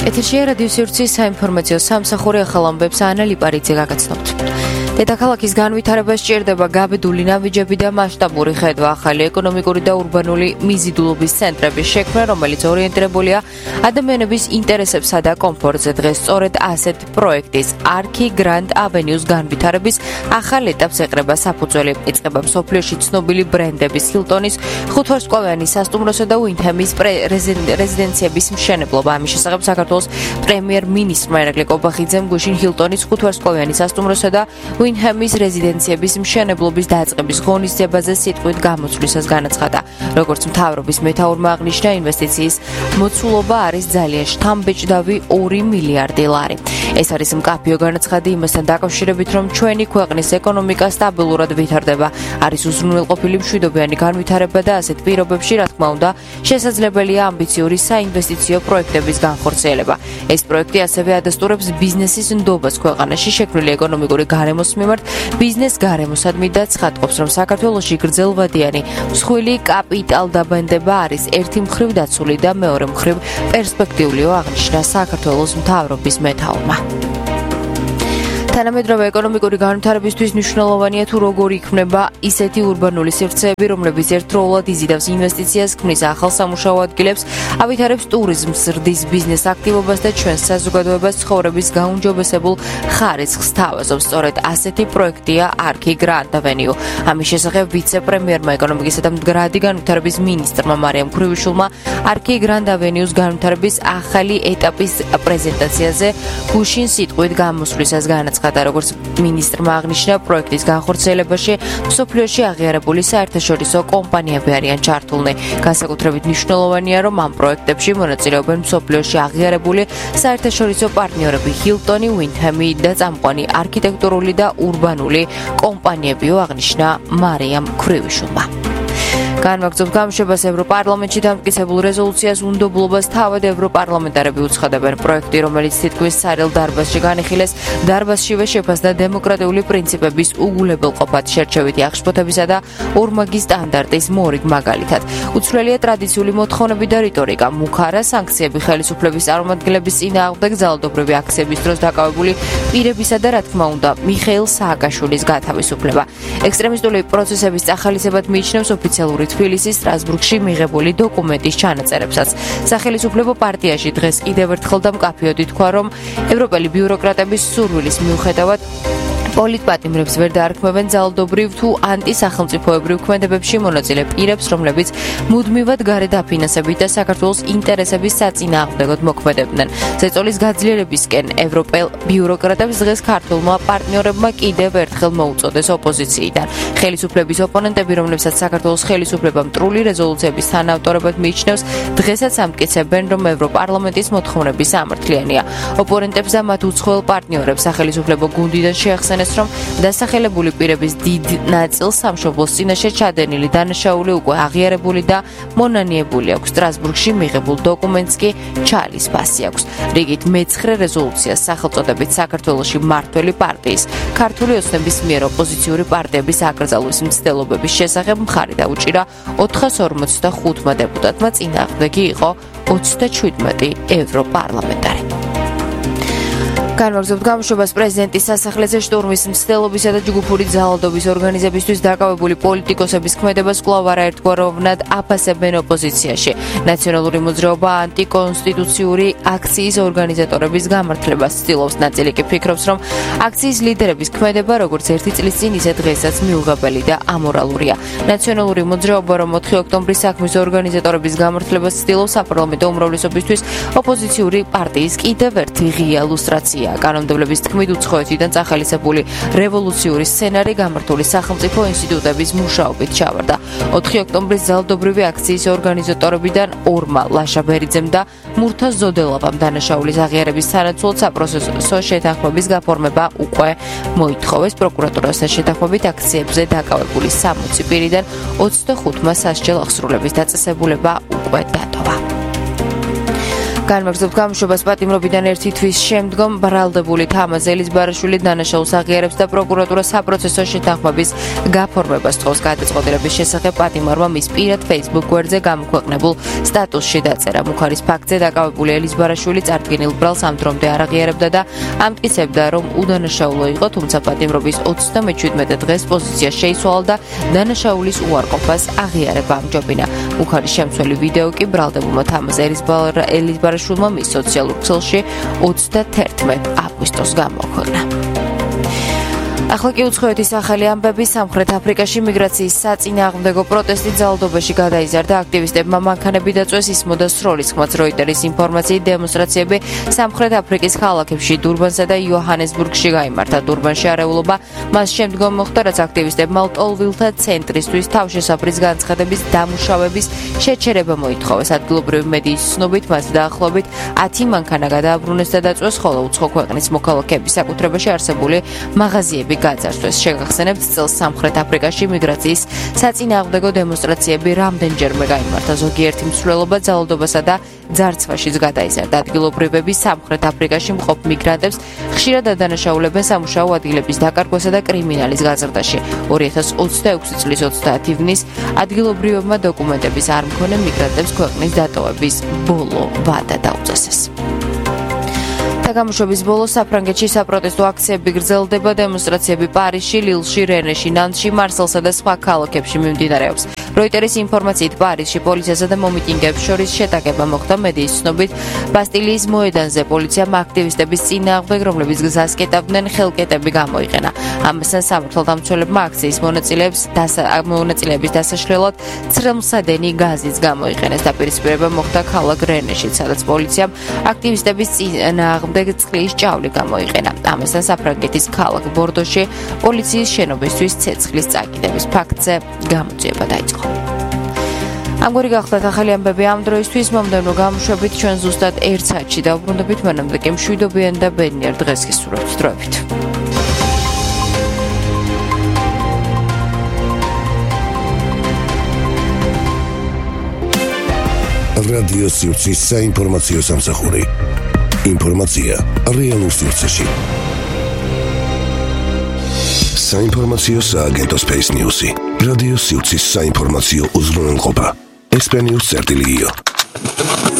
ეთერშია რადიო სივრცის საინფორმაციო სამსახური ახალ ამბებს ანა ლიპარიძე გაგაცნობთ. დედაქალაქის განვითარება სჭირდება გაბედული ნავიჯები და მასშტაბური ხედვა, ახალი ეკონომიკური და ურბანული მიზიდულობის ცენტრების შექმნა, რომელიც ორიენტირებულია ადამიანების ინტერესებსა და კომფორტზე. დღეს სწორედ ასეთ პროექტის არქი გრანდ ავენიუს განვითარების ახალ ეტაპს ეყრება საფუძველი. იწყება მსოფლიოში ცნობილი ბრენდების ჰილტონის, ხუთვარსკვლავიანი სასტუმროსა და უინდჰემის რეზიდენციების მშენებლობა. ამის შესახებ საქართველოს პრემიერ-მინისტრმა ირაკლი კობახიძემ გუშინ ჰილტონის ხუთვარსკვლავიანი სასტუმროსა და უინდჰემის რეზიდენციების მშენებლობის დაწყების ღონისძიებაზე სიტყვით გამოცვლისას განაცხადა. როგორც მთავრობის მეთაურმა აღნიშნა, ინვესტიციის მოცულობა არის ძალიან შთამბეჭდავი 2 მილიარდი ლარი. ეს არის მკაფიო განაცხადი იმასთან დაკავშირებით, რომ ჩვენი ქვეყნის ეკონომიკა სტაბილურად ვითარდება. არის უზრუნველყოფილი მშვიდობიანი განვითარება და ასეთ პირობებში, რა თქმა უნდა, შესაძლებელია ამბიციური საინვესტიციო პროექტების განხორციელება. ეს პროექტი ასევე ადასტურებს ბიზნესის ნდობას ქვეყანაში, შექმნილი ეკონომიკური გარემოს მიმართ ბიზნეს გარემოსადმი და ცხადყოფს, რომ საქართველოში გრძელვადიანი მსხვილი კაპიტალდაბანდება არის ერთი მხრივ დაცული და მეორე მხრივ პერსპექტიულიო, აღნიშნა საქართველოს მთავრობის მეთაურმა. თანამედროვე ეკონომიკური განვითარებისთვის მნიშვნელოვანია თუ როგორ იქმნება ისეთი ურბანული სივრცეები, რომლებიც ერთდროულად იზიდავს ინვესტიციას, ქმნის ახალ სამუშაო ადგილებს, ავითარებს ტურიზმს, ზრდის ბიზნეს აქტივობას და ჩვენს საზოგადოებას ცხოვრების გაუმჯობესებულ ხარისხს თავაზობს. სწორედ ასეთი პროექტია არქი გრანდ ავენიუ. ამის შესახებ ვიცე-პრემიერმა ეკონომიკისა და მდგრადი განვითარების მინისტრმა მარიამ ქრივიშვილმა არქი გრანდ ავენიუს განვითარების ახალი ეტაპის პრეზენტაციაზე გუშინ სიტყვით გამოსვლისას განაცხადა. როგორც მინისტრმა აღნიშნა, პროექტის განხორციელებაში მსოფლიოში აღიარებული საერთაშორისო კომპანიები არიან ჩართულნი. განსაკუთრებით მნიშვნელოვანია, რომ ამ პროექტებში მონაწილეობენ მსოფლიოში აღიარებული საერთაშორისო პარტნიორები ჰილტონი, უინდჰემი და წამყვანი არქიტექტურული და ურბანული კომპანიებიო, აღნიშნა მარიამ ქრივიშვილმა. განვაგრძობთ გამოშვებას ევროპარლამენტში დამტკიცებულ რეზოლუციას უნდობლობას თავად ევროპარლამენტარები უცხადებენ. პროექტი, რომელიც თითქმის სარელ დარბაზში განიხილეს, დარბაზშივე შეფასდა დემოკრატიული პრინციპების უგულებელყოფად, შერჩევითი აღშფოთებისა და ორმაგი სტანდარტის მორიგ მაგალითად. უცვლელია ტრადიციული მოთხოვნები და რიტორიკა, მუქარა სანქციები ხელისუფლების წარმომადგენლების წინააღმდეგ, ძალადობრივი აქციების დროს დაკავებული პირებისა და რა თქმა უნდა, მიხეილ სააკაშვილის გათავისუფლება. ექსტრემისტული პროცესების წახალისებად მიიჩნევს ოფიციალური თბილისის სტრასბურგში მიღებული დოკუმენტის ჩანაწერებსაც. სახელისუფლებო პარტიაში დღეს კიდევ ერთხელ და მკაფიოდ ითქვა, რომ ევროპელი ბიუროკრატების სურვილის მიუხედავად პოლიტპატიმრებს ვერ დაარქმევენ ძალადობრივ თუ ანტისახელმწიფოებრივ ქმედებებში მონაწილე პირებს, რომლებიც მუდმივად გარე დაფინანსებით და საქართველოს ინტერესების საწინააღმდეგოდ მოქმედებდნენ. ზეწოლის გაძლიერებისკენ ევროპელ ბიუროკრატებს დღეს ქართულმა პარტნიორებმა კიდევ ერთხელ მოუწოდეს ოპოზიციიდან. ხელისუფლების ოპონენტები, რომლებსაც საქართველოს ხელისუფლება მტრული რეზოლუციების თანაავტორებად მიიჩნევს, დღესაც ამტკიცებენ, რომ ევროპარლამენტის მოთხოვნები სამართლიანია. ოპონენტებს და მათ უცხოელ პარტნიორებს სახელისუფლებო გუნდიდან შეახსენეს, რომ დასახელებული პირების დიდ ნაწილს სამშობლოს წინაშე ჩადენილი დანაშაული უკვე აღიარებული და მონანიებული აქვს. სტრასბურგში მიღებულ დოკუმენტს კი ჩალის ფასი აქვს. რიგით მე-9 რეზოლუციას სახელწოდებით საქართველოში მმართველი პარტიის, ქართული ოცნების მიერ ოპოზიციური პარტიების აკრძალვის მცდელობების შესახებ მხარი დაუჭირა 445 დეპუტატმა, წინააღმდეგი იყო 37 ევროპარლამენტარი. განვაგრძობთ გამოშვებას პრეზიდენტის სასახლეზე შტურმის მცდელობისა და ჯგუფური ძალადობის ორგანიზებისთვის დაკავებული პოლიტიკოსების ქმედებას კვლავ არაერთგვაროვნად აფასებენ ოპოზიციაში. ნაციონალური მოძრაობა ანტიკონსტიტუციური აქციის ორგანიზატორების გამართლებას ცდილობს. ნაწილი კი ფიქრობს, რომ აქციის ლიდერების ქმედება როგორც ერთი წლის წინ, ისე დღესაც მიუღებელი და ამორალურია. ნაციონალური მოძრაობა, რომ 4 ოქტომბრის საქმის ორგანიზატორების გამართლებას ცდილობს, საპარლამენტო უმრავლესობისთვის ოპოზიციური პარტიის კიდევ ერთი ღია ლუსტრაცია. კანონმდებლობის თქმით, უცხოეთიდან წახალისებული რევოლუციური სცენარი გამართული სახელმწიფო ინსტიტუტების მუშაობით ჩავარდა. 4 ოქტომბრის ძალადობრივი აქციის ორგანიზატორებიდან ორმა, ლაშა ბერიძემ და მურთაზ ზოდელავამ დანაშაულის აღიარების სანაცვლოდ საპროცესო შეთანხმების გაფორმება უკვე მოითხოვეს. პროკურატურასთან შეთანხმებით აქციებზე დაკავებული 60 პირიდან 25-მა სასჯელ აღსრულების დაწესებულება უკვე დატოვა. განმეორებთ გამოშვებას პატიმრობიდან ერთი თვის შემდგომ ბრალდებული თამაზ ელიზბარაშვილი დანაშაულს აღიარებს და პროკურატურა საპროცესო შეთანხმების გაფორმებას თხოვს. გადაწყვეტილების შესახებ პატიმარმა მის პირად Facebook გვერდზე გამოქვეყნებულ სტატუსში დაწერა. მუხარის ფაქტზე დაკავებული ელიზბარაშვილი წარდგენილ ბრალს ამ დრომდე არ აღიარებდა და ამტკიცებდა, რომ უდანაშაულო იყო, თუმცა პატიმრობის 37 დღეს პოზიცია შეიცვალა და დანაშაულის უარყოფას აღიარება ამჯობინა. მუხარის შემცველი ვიდეო კი ბრალდებულმა თამაზ ელიზბარაშვილმა მის სოციალურ ქსელში 31 აგვისტოს გამოაქვეყნა. ახლა კი უცხოეთის ახალი ამბები. სამხრეთ აფრიკაში მიგრაციის საწინააღმდეგო პროტესტი ძალადობაში გადაიზარდა. აქტივისტებმა მანქანები დაწვეს, ისმოდა სროლის ხმაც. როიტერის ინფორმაციით დემონსტრაციები სამხრეთ აფრიკის ქალაქებში დურბანსა და იოჰანესბურგში გაიმართა. დურბანში არეულობა მას შემდგომ მოხდა, რაც აქტივისტებმა ლტოლვილთა ცენტრისთვის თავშესაფრის განცხადების დამუშავების შეჩერება მოითხოვეს. ადგილობრივი მედიის ცნობით მას დაახლოებით 10 მანქანა გადააბრუნეს და დაწვეს, ხოლო უცხო ქვეყნის მოქალაქეების საკუთრებაში არსებული მაღაზიები გაძარცვეს. შეგახსენებთ, წელს სამხრეთ აფრიკაში მიგრაციის საწინააღმდეგო დემონსტრაციები რამდენჯერმე გაიმართა. ზოგიერთი მსვლელობა ძალადობასა და ძარცვაშიც გადაიზარდა. ადგილობრივები სამხრეთ აფრიკაში მყოფ მიგრანტებს ხშირად ადანაშაულებენ სამუშაო ადგილების დაკარგვასა და კრიმინალის გაზრდაში. 2026 წლის 30 ივნისს ადგილობრივებმა დოკუმენტების არ მქონე მიგრანტებს ქვეყნის დატოვების ბოლო ვადა დაუწესეს. გამოშვების ბოლოს საფრანგეთში საპროტესტო აქციები გრძელდება. დემონსტრაციები პარიზში, ლილში, რენეში, ნანტში, მარსელსა და სხვა ქალაქებში მიმდინარეობს. როიტერის ინფორმაციით პარიზში პოლიციასა და მომიტინგეებს შორის შეტაკება მოხდა. მედიის ცნობით, ბასტილიის მოედანზე პოლიციამ აქტივისტების წინააღმდეგ, რომლებიც გზას კეტავდნენ, ხელკეტები გამოიყენა. ამასთან სამართალდამცველებმა აქციის მონაწილეების დასაშლელად ცრემლსადენი გაზიც გამოიყენეს. დაპირისპირება მოხდა ქალაქ რენეში, სადაც პოლიციამ აქტივისტების წინააღმდეგ წყლის ჭავლი გამოიყენა. ამასთან საფრანგეთის ქალაქ ბორდოში პოლიციის შენობისთვის ცეცხლის წაკიდების ფაქტზე გამოძიება დაიწყო. ამგვარი გახლდათ ახალი ამბები ამ დროისთვის. მომდევნო გამოშვებით ჩვენ ზუსტად 1 საათში დავბრუნდებით. მანამდე კი მშვიდობიან და ბედნიერ დღეს გისურვებთ. დროებით. რადიო სივრცის საინფორმაციო სამსახური. ინფორმაცია რეალურ სივრცეში. საინფორმაციო სააგენტო Space News-ი. რადიო სივრცის საინფორმაციო უზრუნველყოფა. Space News-ი.